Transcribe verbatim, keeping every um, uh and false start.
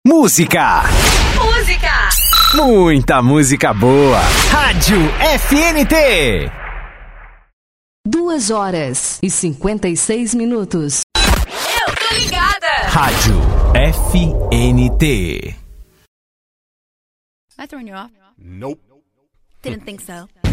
Música. Música. Muita música boa. Rádio F N T. Duas horas e cinquenta e seis minutos. Eu tô ligada. Rádio F N T. Am I throwing you off? Nope. Didn't think so.